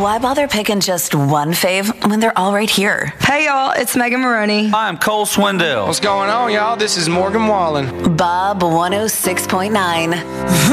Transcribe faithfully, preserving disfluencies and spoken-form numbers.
Why bother picking just one fave when they're all right here? Hey y'all, it's Megan Maroney. I'm Cole Swindell. What's going on, y'all? This is Morgan Wallen. Bob one oh six point nine.